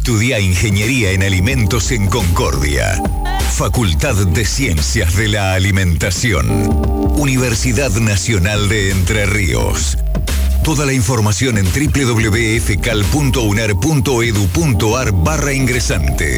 Estudia Ingeniería en Alimentos en Concordia. Facultad de Ciencias de la Alimentación. Universidad Nacional de Entre Ríos. Toda la información en www.fcal.unar.edu.ar/ingresante.